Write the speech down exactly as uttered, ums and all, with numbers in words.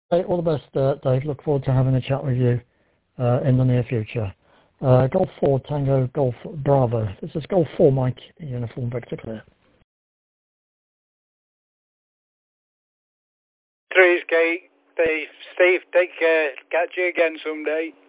Hey, all the best, uh, Dave. Look forward to having a chat with you uh, in the near future. Uh, Golf four, Tango, Golf Bravo. This is Golf four, Mike, Uniform Victor Clear. Trees, Kate. Steve, take care. Catch you again someday.